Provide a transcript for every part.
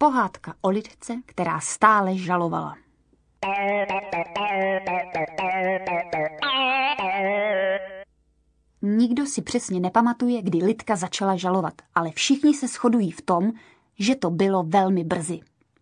pohádka o Lidce, která stále žalovala. Nikdo si přesně nepamatuje, kdy Lidka začala žalovat, ale všichni se shodují v tom, že to bylo velmi brzy.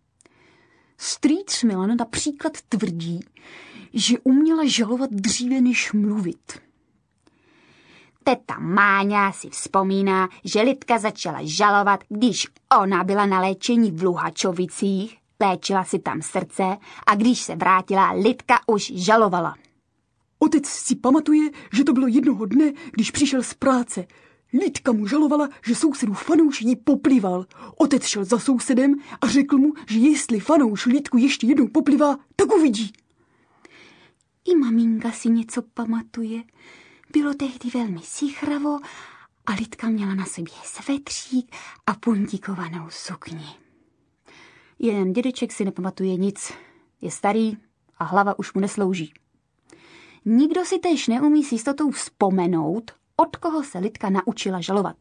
Strýc Milan například tvrdí, že uměla žalovat dříve než mluvit. Teta Máňa si vzpomíná, že Lidka začala žalovat, když ona byla na léčení v Luhačovicích, léčila si tam srdce a když se vrátila, Lidka už žalovala. Otec si pamatuje, že to bylo jednoho dne, když přišel z práce. Lidka mu žalovala, že sousedův fanouš jí poplival. Otec šel za sousedem a řekl mu, že jestli fanouš Lidku ještě jednou poplivá, tak uvidí. I maminka si něco pamatuje. Bylo tehdy velmi sichravo a Lidka měla na sobě svetřík a puntíkovanou sukni. Jen dědeček si nepamatuje nic. Je starý a hlava už mu neslouží. Nikdo si též neumí s jistotou vzpomenout, od koho se Lidka naučila žalovat.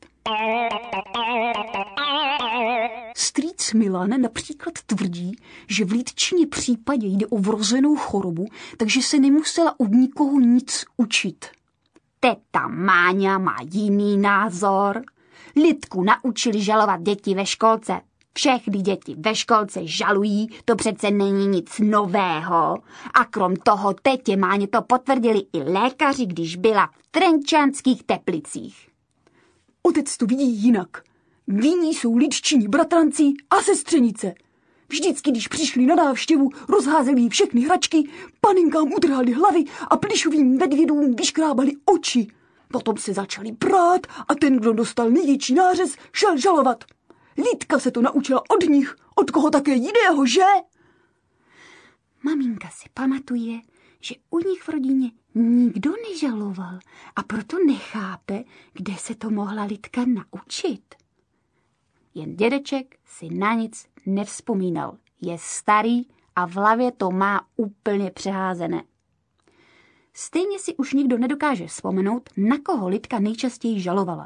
Strýc Milan například tvrdí, že v Lidčině případě jde o vrozenou chorobu, takže se nemusela od nikoho nic učit. Teta Máňa má jiný názor. Lidku naučili žalovat děti ve školce. Všechny děti ve školce žalují, to přece není nic nového. A krom toho tetě Máně to potvrdili i lékaři, když byla v Trenčanských Teplicích. Otec to vidí jinak. Vinní jsou Lidčini bratranci a sestřenice. Vždycky, když přišli na návštěvu, rozházeli všechny hračky, paninkám utrhali hlavy a plišovým medvědům vyškrábali oči. Potom se začali prát a ten, kdo dostal největší nářez, šel žalovat. Lidka se to naučila od nich, od koho také jiného, že? Maminka si pamatuje, že u nich v rodině nikdo nežaloval a proto nechápe, kde se to mohla Lidka naučit. Jen dědeček si na nic nevzpomínal. Je starý a v hlavě to má úplně přeházené. Stejně si už nikdo nedokáže vzpomenout, na koho Lidka nejčastěji žalovala.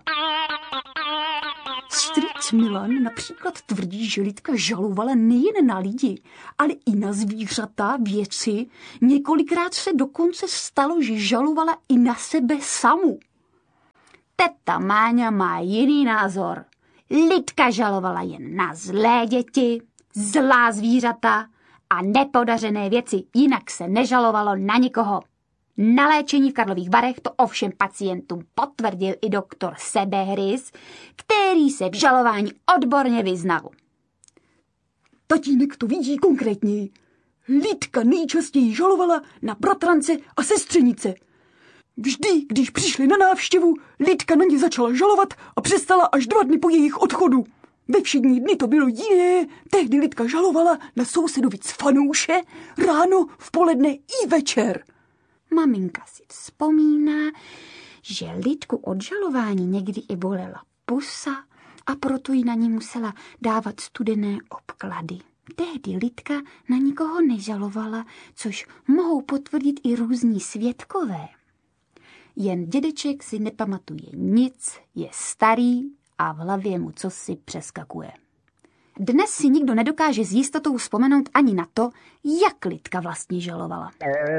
Strýc Milan například tvrdí, že Lidka žalovala nejen na lidi, ale i na zvířata, věci. Několikrát se dokonce stalo, že žalovala i na sebe samu. Teta Máňa má jiný názor. Lidka žalovala jen na zlé děti, zlá zvířata a nepodařené věci, jinak se nežalovalo na nikoho. Na léčení v Karlových Varech to ovšem pacientům potvrdil i doktor Sebehris, který se v žalování odborně vyznal. Tatínek to vidí konkrétněji. Lidka nejčastěji žalovala na bratrance a sestřenice. Vždy, když přišli na návštěvu, Lidka na ně začala žalovat a přestala až 2 dny po jejich odchodu. Ve všední dny to bylo jiné, tehdy Lidka žalovala na sousedovic fanouše, ráno, v poledne i večer. Maminka si vzpomíná, že Lidku od žalování někdy i bolela pusa a proto jí na ní musela dávat studené obklady. Tehdy Lidka na nikoho nežalovala, což mohou potvrdit i různí svědkové. Jen dědeček si nepamatuje nic, je starý a v hlavě mu cosi přeskakuje. Dnes si nikdo nedokáže s jistotou vzpomenout ani na to, jak Lidka vlastně žalovala.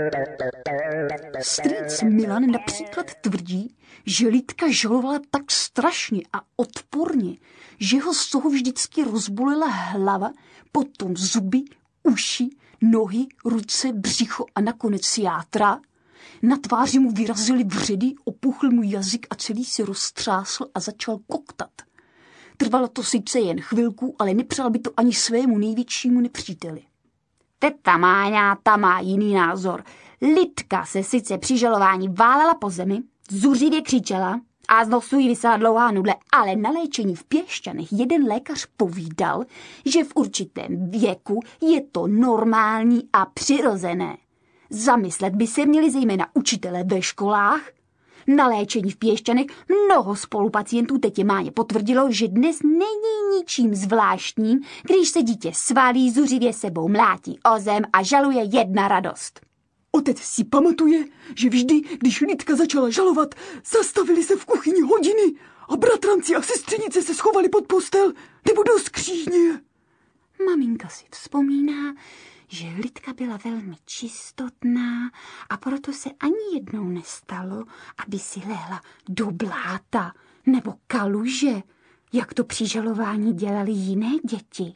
Strýc Milan například tvrdí, že Lidka žalovala tak strašně a odporně, že ho z toho vždycky rozbolela hlava, potom zuby, uši, nohy, ruce, břicho a nakonec játra. Na tváři mu vyrazily vředy, opuchl mu jazyk a celý se roztřásl a začal koktat. Trvalo to sice jen chvilku, ale nepřál by to ani svému největšímu nepříteli. Teta Máňa ta má jiný názor. Lidka se sice při žalování válela po zemi, zuřivě křičela a z nosu jí visela dlouhá nudle, ale na léčení v Piešťanech jeden lékař povídal, že v určitém věku je to normální a přirozené. Zamyslet by se měli zejména učitelé ve školách. Na léčení v Piešťanech mnoho spolupacientů tetě Máně potvrdilo, že dnes není ničím zvláštním, když se dítě svalí, zuřivě sebou mlátí o zem a žaluje jedna radost. Otec si pamatuje, že vždy, když Lidka začala žalovat, zastavili se v kuchyni hodiny a bratranci a sestřenice se schovali pod postel nebo do skříně. Maminka si vzpomíná, že Lidka byla velmi čistotná a proto se ani jednou nestalo, aby si lehla do bláta nebo kaluže, jak to při žalování dělali jiné děti.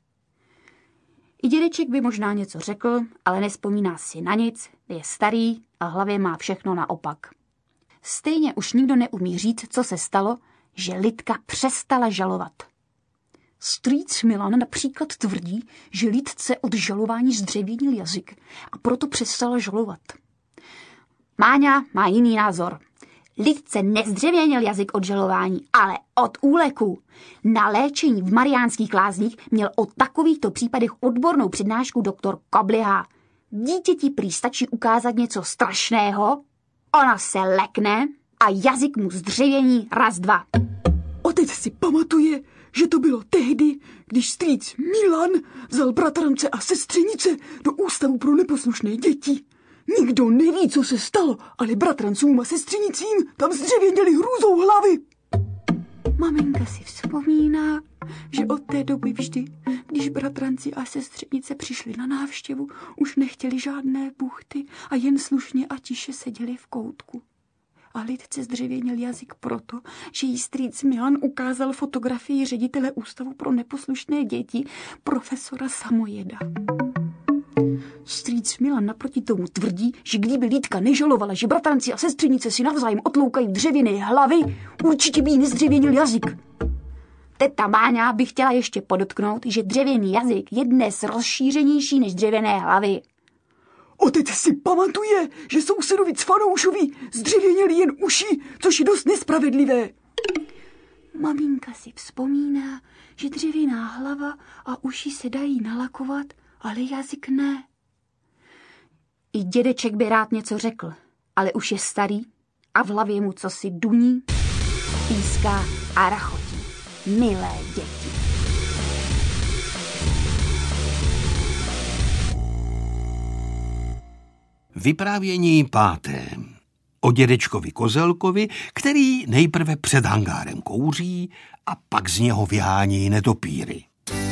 I dědeček by možná něco řekl, ale nevzpomíná si na nic, je starý a v hlavě má všechno naopak. Stejně už nikdo neumí říct, co se stalo, že Lidka přestala žalovat. Strýc Milan například tvrdí, že Lidce od žalování zdřevěnil jazyk a proto přestala žalovat. Máňa má jiný názor. Lidce nezdřevěnil jazyk od žalování, ale od úleku. Na léčení v Mariánských Lázních měl o takovýchto případech odbornou přednášku doktor Kobliha. Dítěti prý stačí ukázat něco strašného, ona se lekne a jazyk mu zdřevění raz, dva. Otec si pamatuje, že to bylo tehdy, když strýc Milan vzal bratrance a sestřenice do ústavu pro neposlušné děti. Nikdo neví, co se stalo, ale bratrancům a sestřenicím tam zdřevěněli hrůzou hlavy. Maminka si vzpomíná, že od té doby vždy, když bratranci a sestřenice přišli na návštěvu, už nechtěli žádné buchty a jen slušně a tiše seděli v koutku. A Lidce zdřevěnil jazyk proto, že jí strýc Milan ukázal fotografii ředitele ústavu pro neposlušné děti, profesora Samojeda. Strýc Milan naproti tomu tvrdí, že kdyby Lidka nežalovala, že bratranci a sestřenice si navzájem otloukají dřevěné hlavy, určitě by jí nezdřevěnil jazyk. Teta Máňa by chtěla ještě podotknout, že dřevěný jazyk je dnes rozšířenější než dřevěné hlavy. Otec si pamatuje, že sousedovi Cfanoušovi zdřevěněli jen uši, což je dost nespravedlivé. Maminka si vzpomíná, že dřevěná hlava a uši se dají nalakovat, ale jazyk ne. I dědeček by rád něco řekl, ale už je starý a v hlavě mu cosi duní, píská a rachotí. Milé děti. Vyprávění 5. O dědečkovi Kozelkovi, který nejprve před hangárem kouří a pak z něho vyhání netopíry.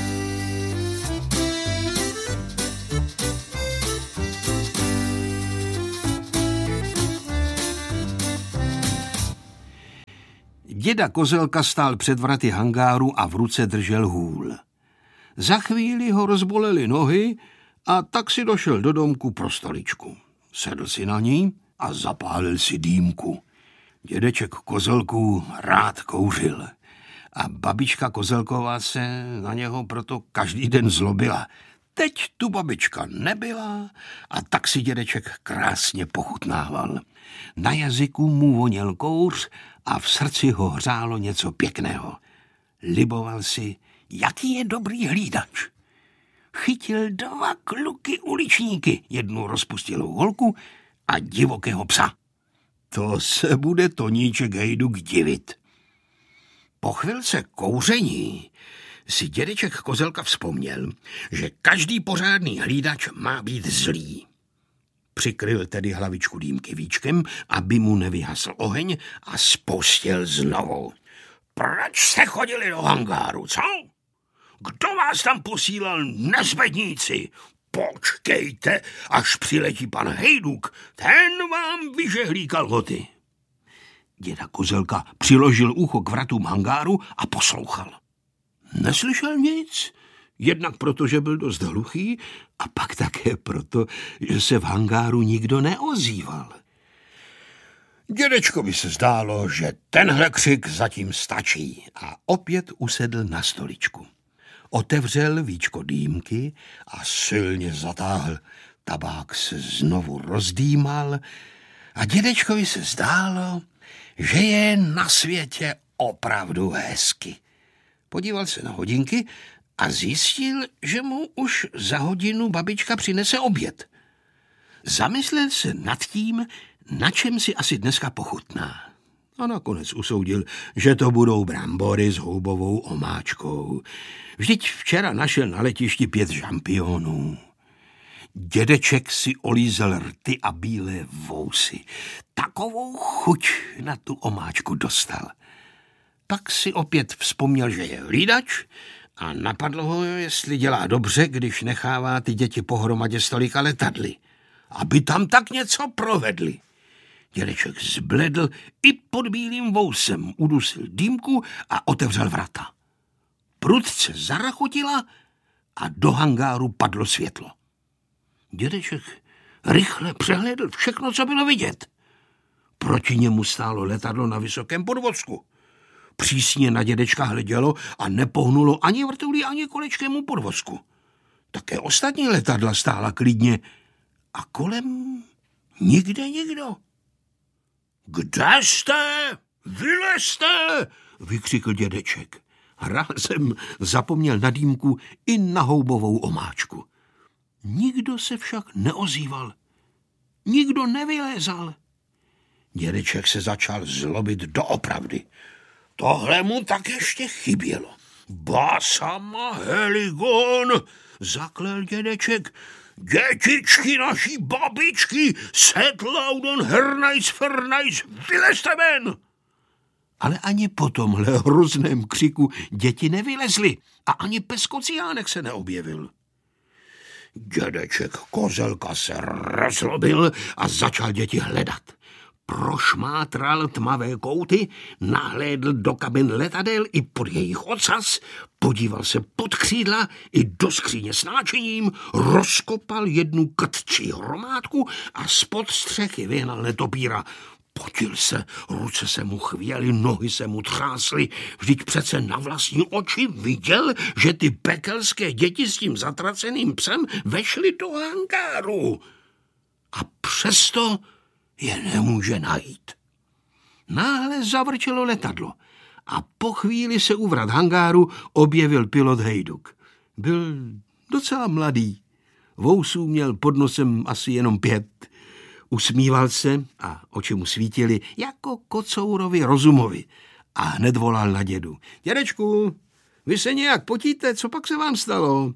Děda Kozelka stál před vraty hangáru a v ruce držel hůl. Za chvíli ho rozbolely nohy a tak si došel do domku pro stoličku. Sedl si na ní a zapálil si dýmku. Dědeček Kozelků rád kouřil a babička Kozelková se na něho proto každý den zlobila. Teď tu babička nebyla a tak si dědeček krásně pochutnával. Na jazyku mu voněl kouř a v srdci ho hřálo něco pěkného. Liboval si, jaký je dobrý hlídač. Chytil 2 kluky uličníky, jednu rozpustilou holku a divokého psa. To se bude Toníček Hejduk divit. Po chvilce kouření si dědeček Kozelka vzpomněl, že každý pořádný hlídač má být zlý. Přikryl tedy hlavičku dýmky víčkem, aby mu nevyhasl oheň a spustil znovu. Proč jste chodili do hangáru, co? Kdo vás tam posílal, nezbedníci? Počkejte, až přiletí pan Hejduk, ten vám vyžehlí kalhoty. Děda Kozelka přiložil ucho k vratům hangáru a poslouchal. Neslyšel nic, jednak proto, že byl dost hluchý a pak také proto, že se v hangáru nikdo neozýval. Dědečkovi se zdálo, že tenhle křik zatím stačí a opět usedl na stoličku. Otevřel víčko dýmky a silně zatáhl. Tabák se znovu rozdýmal a dědečkovi se zdálo, že je na světě opravdu hezky. Podíval se na hodinky a zjistil, že mu už za hodinu babička přinese oběd. Zamyslel se nad tím, na čem si asi dneska pochutná. A nakonec usoudil, že to budou brambory s houbovou omáčkou. Vždyť včera našel na letišti 5 žampionů. Dědeček si olízel rty a bílé vousy. Takovou chuť na tu omáčku dostal. Pak si opět vzpomněl, že je hlídač A napadlo ho, jestli dělá dobře, když nechává ty děti pohromadě s tolika letadly, aby tam tak něco provedli. Dědeček zbledl i pod bílým vousem, udusil dýmku a otevřel vrata. Prudce zarachotila a do hangáru padlo světlo. Dědeček rychle přehlédl všechno, co bylo vidět. Proti němu stálo letadlo na vysokém podvozku. Přísně na dědečka hledělo a nepohnulo ani vrtulí, ani kolečkem u podvozku. Také ostatní letadla stála klidně a kolem nikde nikdo. Kde jste? Vylezte! Vykřikl dědeček. Rázem zapomněl na dýmku i na houbovou omáčku. Nikdo se však neozýval. Nikdo nevylézal. Dědeček se začal zlobit doopravdy. Tohle mu tak ještě chybělo. Basama Heligon, zaklel dědeček. Dětičky naší babičky, Setlaudon Hernajs Fernajs, vylezte ven! Ale ani po tomhle hrozném křiku děti nevylezly a ani pes Kociánek se neobjevil. Dědeček Kozelka se rozlobil a začal děti hledat. Prošmátral tmavé kouty, nahlédl do kabin letadel i pod jejich ocas, podíval se pod křídla i do skříně s náčiním, rozkopal jednu krtčí hromádku a spod střechy vyhnal netopíra. Potil se, ruce se mu chvěly, nohy se mu třásly, vždyť přece na vlastní oči viděl, že ty pekelské děti s tím zatraceným psem vešly do hangáru. A přesto je nemůže najít. Náhle zavrčelo letadlo a po chvíli se u vrat hangáru objevil pilot Hejduk. Byl docela mladý, vousů měl pod nosem asi jenom 5. Usmíval se a oči mu svítily jako kocourovi rozumovi a hned volal na dědu. Dědečku, vy se nějak potíte, co pak se vám stalo?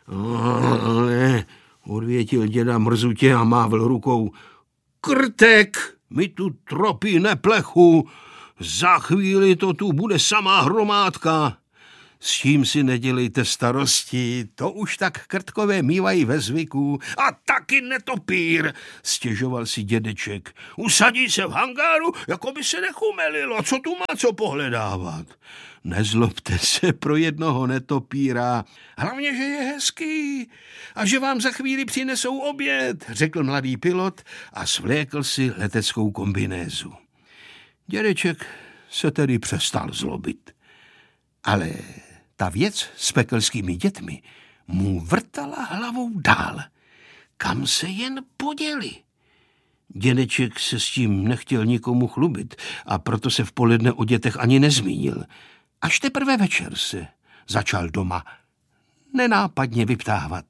Ale, odvětil děda mrzutě a mávl rukou. Krtek, mi tu tropí neplechu, za chvíli to tu bude samá hromádka. S tím si nedělejte starosti, to už tak krtkové mívají ve zvyku. A taky netopír, stěžoval si dědeček. Usadí se v hangáru, jako by se nechumelilo, co tu má co pohledávat. Nezlobte se pro jednoho netopíra, hlavně, že je hezký a že vám za chvíli přinesou oběd, řekl mladý pilot a svlékl si leteckou kombinézu. Dědeček se tedy přestal zlobit. Ale ta věc s pekelskými dětmi mu vrtala hlavou dál. Kam se jen poděli? Dědeček se s tím nechtěl nikomu chlubit a proto se v poledne o dětech ani nezmínil. Až teprve večer se začal doma nenápadně vyptávat.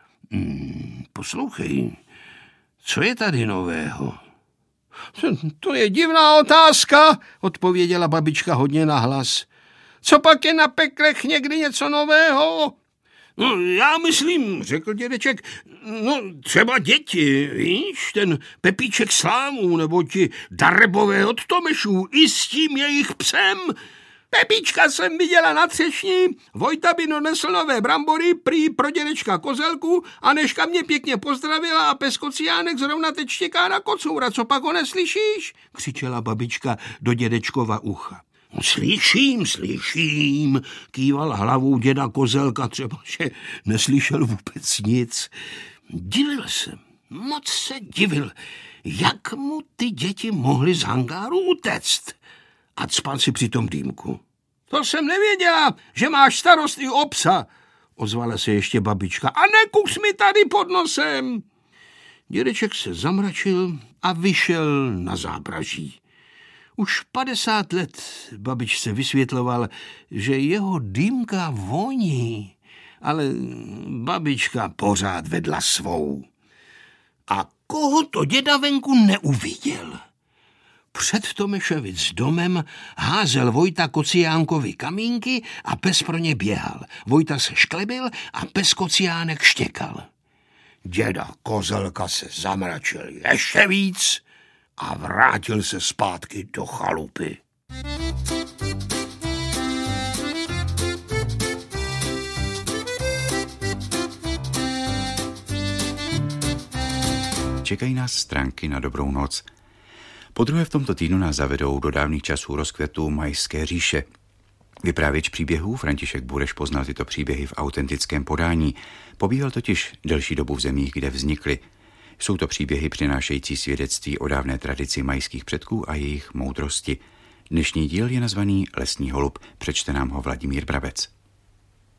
Poslouchej, co je tady nového? To je divná otázka, odpověděla babička hodně nahlas. Co pak je na peklech někdy něco nového? No, já myslím, řekl dědeček, no třeba děti, víš, ten Pepíček Slámů, nebo ti Darebové od Tomešů, i s tím jejich psem. Pepíčka jsem viděla na třešni, Vojta by donesl nové brambory, prý pro dědečka Kozelku a nežka mě pěkně pozdravila a pes Kociánek zrovna teď štěká na kocoura, co pak ho neslyšíš? Křičela babička do dědečkova ucha. Slyším, kýval hlavou děda Kozelka, třeba, že neslyšel vůbec nic. Divil jsem, moc se divil, jak mu ty děti mohly z hangáru utéct. A cpal si při tom dýmku. To jsem nevěděla, že máš starost i o psa, ozvala se ještě babička. A nekus mi tady pod nosem. Dědeček se zamračil a vyšel na zábraží. Už 50 let babičce vysvětloval, že jeho dýmka voní, ale babička pořád vedla svou. A koho to děda venku neuviděl? Před Tomešovic domem házel Vojta Kociánkovi kamínky a pes pro ně běhal. Vojta se šklebil a pes Kociánek štěkal. Děda Kozelka se zamračil ještě víc a vrátil se zpátky do chalupy. čekají nás stránky na dobrou noc. Podruhé v tomto týdnu nás zavedou do dávných časů rozkvětu Mayské říše. Vyprávěč příběhů František Bureš poznal tyto příběhy v autentickém podání. Pobýval totiž delší dobu v zemích, kde vznikly. Jsou to příběhy přinášející svědectví o dávné tradici mayských předků a jejich moudrosti. Dnešní díl je nazvaný Lesní holub, přečte nám ho Vladimír Brabec.